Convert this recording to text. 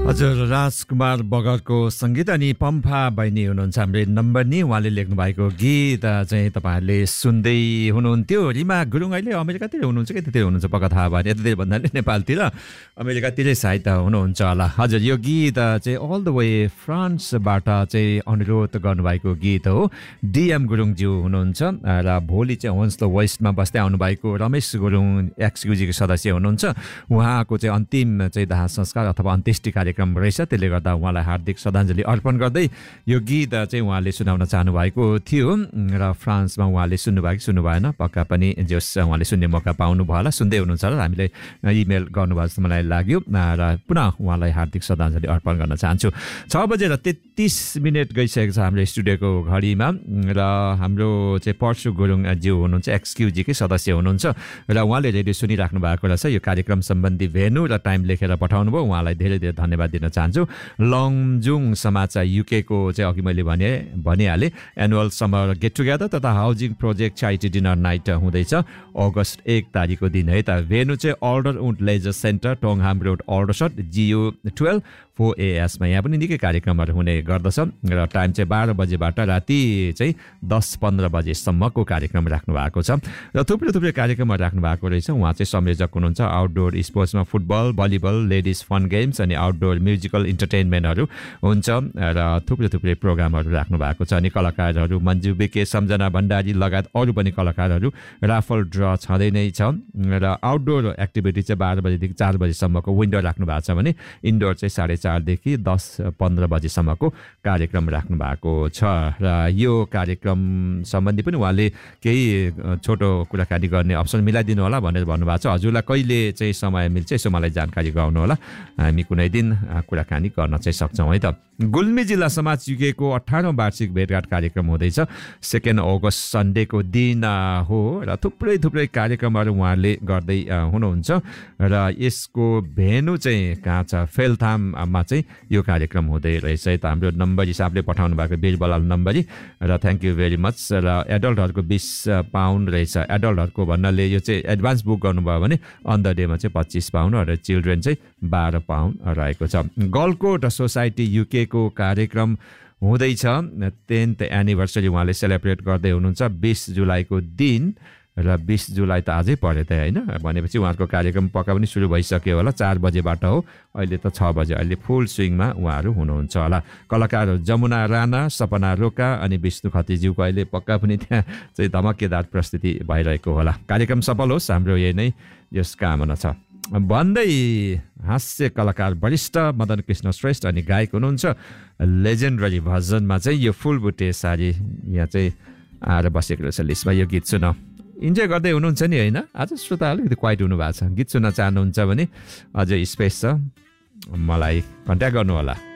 हजुर राजकुमार बगरको सङ्गीत अनि पम्फा बहिनी हुनुहुन्छ हाम्रो नम्बर नि उहाँले लेख्नु भएको गीत चाहिँ तपाईँहरूले सुन्दै हुनुहुन्थ्यो। रिमा गुरुङ अहिले अमेरिकातिर हुनुहुन्छ कि त्यतिर हुनुहुन्छ पक्का थाहा भएन, यतातिर भन्नाले नेपालतिर अमेरिकातिरै सायद हुनुहुन्छ होला। हजुर यो गीत चाहिँ अल द वे फ्रान्सबाट चाहिँ अनुरोध गर्नुभएको गीत हो। डिएम गुरुङज्यू हुनुहुन्छ र भोलि चाहिँ होन्स द वेस्टमा बस्दै आउनुभएको रमेश गुरुङ एक्सक्युजीको सदस्य हुनुहुन्छ। उहाँको चाहिँ अन्तिम चाहिँ दाह संस्कार अथवा अन्त्येष्टि कार्यक्रम रहेछ, त्यसले गर्दा उहाँलाई हार्दिक श्रद्धाञ्जली अर्पण गर्दै यो गीत चाहिँ उहाँले सुनाउन चाहनुभएको थियो र फ्रान्समा उहाँले सुन्नु भएन, पक्का पनि जस उहाँले सुन्ने मौका पाउनु भयो होला, सुन्दै हुनुहुन्छ र हामीले इमेल गर्नुभयो जस्तो मलाई लाग्यो र पुनः उहाँलाई हार्दिक श्रद्धाञ्जली अर्पण गर्न चाहन्छु। 6:33 गइसकेको छ हाम्रो स्टुडियोको घडीमा र हाम्रो चाहिँ पर्सु गुरुङज्यू हुनुहुन्छ, एक्सक्युजीकै सदस्य हुनुहुन्छ र उहाँले रेडियो सुनिराख्नु भएको रहेछ। यो कार्यक्रम सम्बन्धी भेन्यू र टाइम लेखेर पठाउनु भयो, उहाँलाई धेरै धेरै धन्यवाद दिन चाहन्छु। लङजुङ समाचार युकेको चाहिँ अघि मैले भनिहालेँ एनुअल समर गेट टुगेदर तथा housing project charity dinner night हुँदैछ अगस्त 1 तारिकको दिन है त। भेन्यू चाहिँ order उन्ड laser centre टोङहाम road अर्डरसट GU12 4AS मा यहाँ पनि निकै कार्यक्रमहरू हुने गर्दछ र टाइम चाहिँ 12 बजेबाट राति चाहिँ 10-15 बजेसम्मको कार्यक्रम राख्नु भएको छ र थुप्रै कार्यक्रमहरू राख्नु भएको रहेछ। उहाँ चाहिँ संयोजक हुनुहुन्छ। आउटडोर स्पोर्ट्समा football, volleyball, ladies fun games अनि आउटडोर म्युजिकल इन्टरटेनमेन्टहरू हुन्छ र थुप्रै प्रोग्रामहरू राख्नु भएको छ। अनि कलाकारहरू मन्जु बिके, सम्झना भण्डारी लगायत अरू पनि कलाकारहरू राफल ड्र छँदै नै छ र आउटडोर एक्टिभिटी चाहिँ 12 बजेदेखि 4 बजेसम्मको विन्डो राख्नु भएको छ भने इन्डोर चाहिँ 4:30 देखि 10-15 बजेसम्मको कार्यक्रम राख्नु भएको छ र यो कार्यक्रम सम्बन्धी पनि उहाँले केही छोटो कुराकानी गर्ने अप्सन मिलाइदिनु होला भनेर भन्नुभएको छ। हजुरलाई कहिले चाहिँ समय मिल्छ यसो मलाई जानकारी गराउनु होला, हामी कुनै दिन कुराकानी गर्न चाहिँ सक्छौँ है त। गुल्मी जिल्ला समाज युकेको 18औं वार्षिक भेटघाट कार्यक्रम हुँदैछ 2 अगस्त सन्डेको दिन हो र थुप्रै कार्यक्रमहरू उहाँले गर्दै हुनुहुन्छ र यसको भेन्यू चाहिँ कहाँ छ, फेलथाममा चाहिँ यो कार्यक्रम हुँदै रहेछ है त। हाम्रो नम्बर हिसाबले पठाउनु भएको बिरबलाल नम्बरी र थ्याङ्क यू भेरी मच। र एडल्टहरूको 20 पाउन्ड रहेछ। एडल्टहरूको भन्नाले यो चाहिँ एडभान्स बुक गर्नुभयो भने अन द डेमा चाहिँ 25 पाउन्ड र चिल्ड्रेन चाहिँ 12 पाउन्ड रहेको छ। गलकोट सोसाइटी युकेको कार्यक्रम हुँदैछ 10th एनिभर्सरी उहाँले सेलिब्रेट गर्दै हुनुहुन्छ 20 जुलाईको दिन र 20 जुलाई त आजै पऱ्यो त होइन, भनेपछि उहाँहरूको कार्यक्रम पक्का पनि सुरु भइसक्यो होला। 4 बजेबाट हो, अहिले त 6 बजे, अहिले फुल स्विङमा उहाँहरू हुनुहुन्छ होला। कलाकारहरू जमुना राणा, सपना रोका अनि विष्णु खत्रीज्यूको अहिले पक्का पनि त्यहाँ चाहिँ धमाकेदार प्रस्तुति भइरहेको होला। कार्यक्रम सफल होस्, हाम्रो यही नै यस कामना छ भन्दै हास्य कलाकार वरिष्ठ मदन कृष्ण श्रेष्ठ अनि गायक हुनुहुन्छ। लेजेन्डरी भजनमा चाहिँ यो फुलबुटे सारी यहाँ चाहिँ आएर बसेको रहेछ लिस्टमा। यो गीत सुन इन्जोय गर्दै हुनुहुन्छ नि होइन? आज श्रोता अलिकति क्वाइट हुनु भएको छ, गीत सुन्न चाहनुहुन्छ भने अझै स्पेस छ, मलाई कन्ट्याक्ट गर्नु होला।